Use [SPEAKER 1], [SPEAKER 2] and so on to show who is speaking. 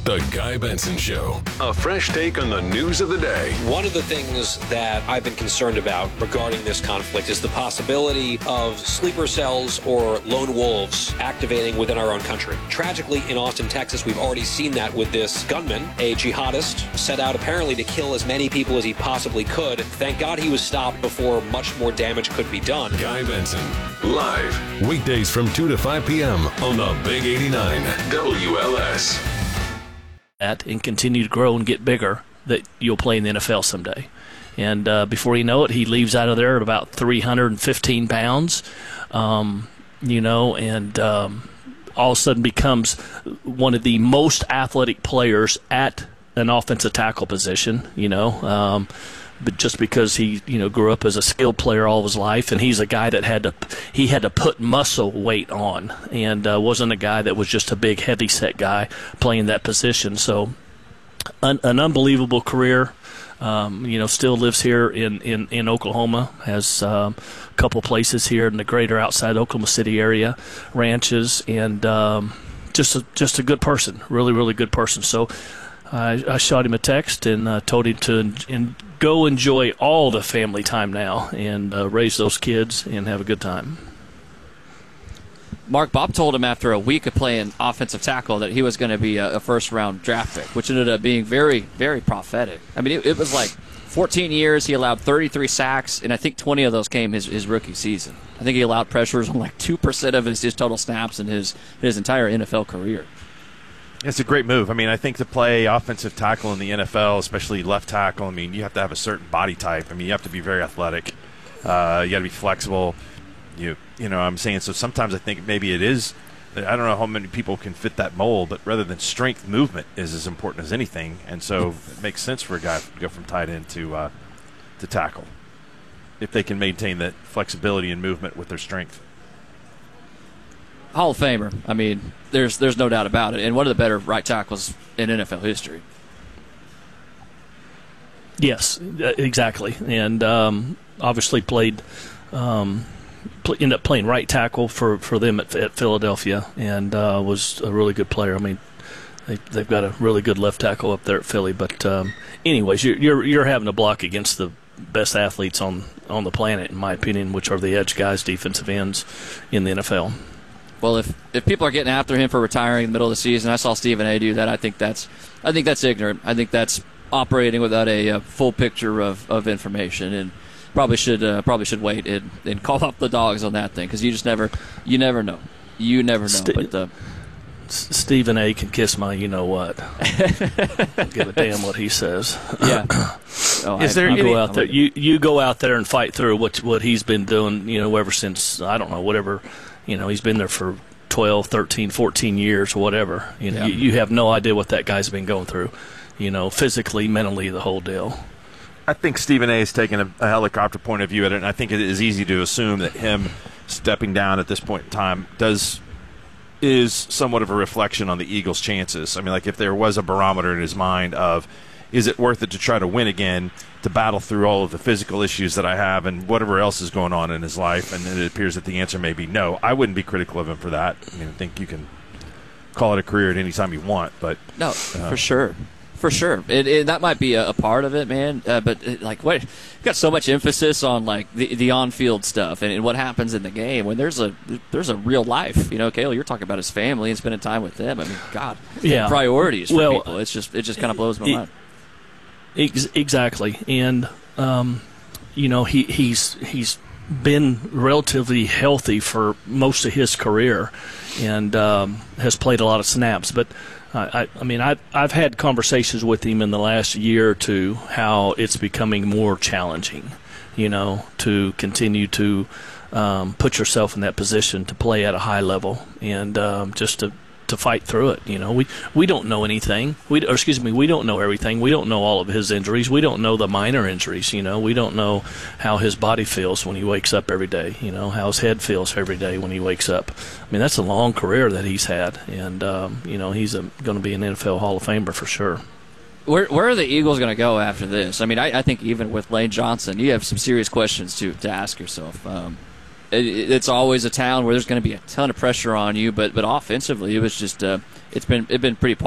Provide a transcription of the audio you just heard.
[SPEAKER 1] The Guy Benson Show. A fresh take on the news of the day.
[SPEAKER 2] One of the things that I've been concerned about regarding this conflict is the possibility of sleeper cells or lone wolves activating within our own country. Tragically, in Austin, Texas, we've already seen that with this gunman, a jihadist, set out apparently to kill as many people as he possibly could. Thank God he was stopped before much more damage could be done.
[SPEAKER 1] Guy Benson, live, weekdays from 2 to 5 p.m. on the Big 89 WLS.
[SPEAKER 3] And continue to grow and get bigger, that you'll play in the NFL someday. And before you know it, he leaves out of there at about 315 pounds, and all of a sudden becomes one of the most athletic players at an offensive tackle position, but just because he, grew up as a skilled player all of his life, and he's a guy that had to put muscle weight on, and wasn't a guy that was just a big, heavy-set guy playing that position. So, an unbelievable career. Still lives here in Oklahoma. Has a couple places here in the greater outside Oklahoma City area, ranches, and just a good person, really, really good person. So, I shot him a text and told him to go enjoy all the family time now and raise those kids and have a good time.
[SPEAKER 4] Mark, Bob told him after a week of playing offensive tackle that he was going to be a first-round draft pick, which ended up being very, very prophetic. I mean, it was like 14 years. He allowed 33 sacks, and I think 20 of those came his rookie season. I think he allowed pressures on like 2% of his total snaps in his entire NFL career.
[SPEAKER 5] It's a great move. I mean, I think to play offensive tackle in the NFL, especially left tackle, I mean, you have to have a certain body type. I mean, you have to be very athletic. You got to be flexible. I'm saying, so sometimes I think maybe it is, I don't know how many people can fit that mold, but rather than strength, movement is as important as anything. And so it makes sense for a guy to go from tight end to tackle if they can maintain that flexibility and movement with their strength.
[SPEAKER 4] Hall of Famer. I mean, there's no doubt about it. And one of the better right tackles in NFL history.
[SPEAKER 3] Yes, exactly. And obviously ended up playing right tackle for them at Philadelphia, and was a really good player. I mean, they've got a really good left tackle up there at Philly. But anyways, you're having to block against the best athletes on the planet, in my opinion, which are the edge guys, defensive ends in the NFL.
[SPEAKER 4] Well, if people are getting after him for retiring in the middle of the season, I saw Stephen A. do that. I think that's ignorant. I think that's operating without a full picture of information, and probably should wait and call up the dogs on that thing, because you never know. You never know. But
[SPEAKER 3] Stephen A. can kiss my what. Don't give a damn what he says.
[SPEAKER 4] Yeah.
[SPEAKER 3] You go out there and fight through what he's been doing, ever since, I don't know, whatever. He's been there for 12, 13, 14 years or whatever. You have no idea what that guy's been going through, physically, mentally, the whole deal.
[SPEAKER 5] I think Stephen A. is taking a helicopter point of view at it, and I think it is easy to assume that him stepping down at this point in time is somewhat of a reflection on the Eagles' chances. I mean, like, if there was a barometer in his mind of, is it worth it to try to win again, to battle through all of the physical issues that I have and whatever else is going on in his life? And it appears that the answer may be no. I wouldn't be critical of him for that. I mean, I think you can call it a career at any time you want. But
[SPEAKER 4] no, for sure. For sure. That might be a part of it, man. But you've got so much emphasis on the on-field stuff and what happens in the game when there's a real life. Kale, you're talking about his family and spending time with them. I mean, God, priorities for people. It just kind of blows my mind.
[SPEAKER 3] Exactly, and he's been relatively healthy for most of his career, and has played a lot of snaps. But I've had conversations with him in the last year or two how it's becoming more challenging, to continue to put yourself in that position to play at a high level, and just to fight through it. We don't know anything. We don't know everything. We don't know all of his injuries. We don't know the minor injuries. We don't know how his body feels when he wakes up every day. How his head feels every day when he wakes up. I mean, that's a long career that he's had, and he's going to be an NFL Hall of Famer for sure.
[SPEAKER 4] Where are the Eagles going to go after this? I mean, I think even with Lane Johnson, you have some serious questions to ask yourself. It's always a town where there's going to be a ton of pressure on you, but offensively, it was just it's been pretty